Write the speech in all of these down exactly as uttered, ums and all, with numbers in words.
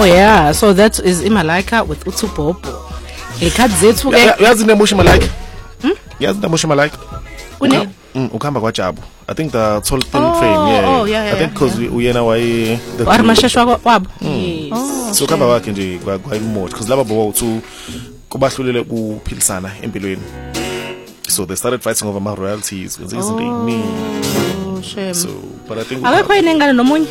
Oh yeah, so that is iMalaika with uTubobo. Ikhathi zethu ke yazi nemusha iMalaika. Hmm? Yazi nemusha iMalaika. Kune? Mm, ukhamba kwaJabu. I think the tall thin oh, frame, yeah. Oh, yeah, yeah. I think because yeah. uyena waye the Armashashwa kwabo. Yes. Oh, so khamba wakhe nje kwayiMoto because laba bobo two kubahlulele ukuphilisana empilweni. So they started fighting over my royalties because isn't oh, me. Oh, shame. So, but I think akekho inengane nomunye.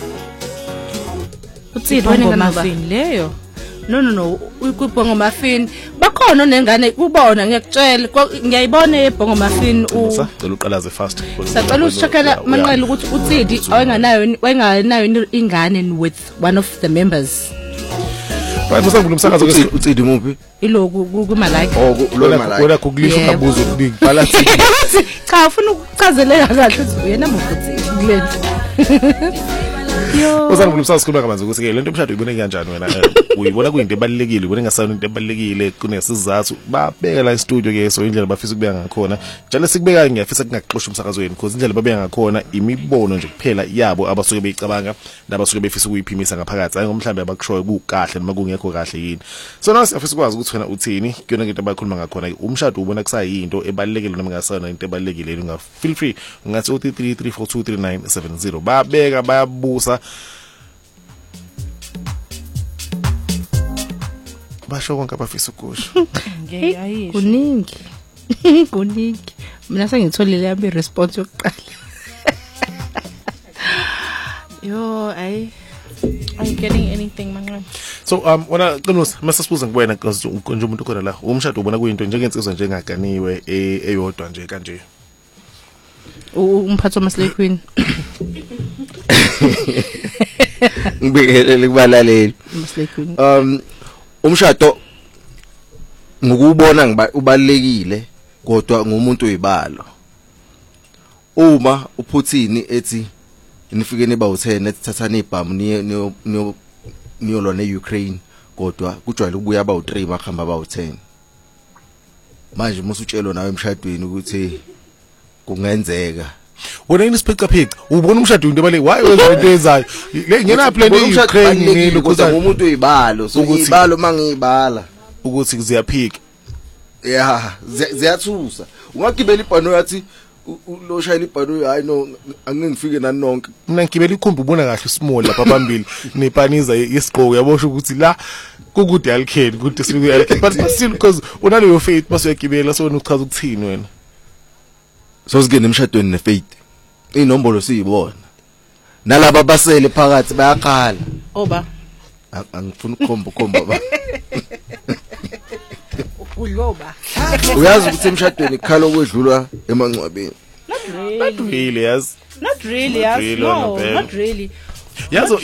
Utsidi wenengane noba leyo. No no no, uKubhongo Muffin bakhona nengane kubona ngiyakutshela ngiyayibona eBhongo Muffin u sacela uqalaze fast. Sacela usichekela manqela ukuthi uTsidi awenganayo wenganayo ingane with one of the members. Right musangula umsakazo ke uTsidi muphi? Iloku kuMalaika. Oh lona wena kukulisha ungabuza ukuningi bhala Tsidi. Cha ufuna ukuchazelela kahle ukuthi uyena mufuthi kulento. Yo. Usangula umsakazo kuba kabanzi ukuthi ke lento emshado uyibone kanjani wena? Uyibona kuyinto ebalekile, ubone ngasayona into ebalekile kunesizathu babeka la studio ke so indlela bafisa ukubeka ngakhona. Njalo sikubeka ngiyafisa kungaxoxa umsakazweni because indlela babeka ngakhona imibono nje kuphela yabo abasuke beyicabanga nabasuke befisa ukuyiphimisa ngaphakathi. Hayi ngomhlambe abakushoyo kukahle noma kungekho kahle yini. So now siyafisa ukwazi ukuthi wena uthini kuyona into abakhuluma ngakhona. Umshado ubona kusayinto ebalekile noma ngasayona into ebalekile. Unga feel free ungathi u three three three four two three nine seven zero babeka bayabusa basho konke abafisa ukusho. Ngiyayisho. Kuningi. Kuningi. Mina sengitholile yami response yokuqala. Yo, ay are you getting anything manqaba? So um wena Qinusa mase sibuza kuwena because nje umuntu khona la umshado ubona kuyinto njengensizwa njengaganiwe eyodwa nje kanje. Umphatho Maslay Queen. Ngibekele kubalaleli. Maslay Queen. Um umshado ngokubona ngiba ubalekile kodwa ngumuntu oyibalo. Uma uPutin ethi nifike niba u ten ethatha ibhamu niyo niyo niyolwa neUkraine kodwa kujwayele ukubuya aba u three bakhamba aba u ten. Manje musutshelwa nawe emshadweni ukuthi kungenzeka wena inisiphika phika ubona umshado into ebale why wenza into ezayo le ngena plan eUkraine ngelo ukuthi umuntu oyibalo so ibalo mangiyibala ukuthi ziyaphika yeah ziyathusa ungagibela ibhano yathi lo shayela ibhano hayi no angingifike nani nonke mina ngibela ikhumbi ubona kahle small lapha phambili nepaniza yesiqoko yabosho ukuthi la kukude alkhen ukuthi siku alkhen but still because unaleyo faith base uyagibela so wena uchaza ukuthini wena so singene emshadweni nefaith inombolo siyibona nalabo abasele phakathi bayakhala oba angifuna ukukhomba ukhomba ba uyoba uyazi ukuthi emshadweni ikhala okwedlulwa emangcwabeni not really not really yes not really yes no not really yazo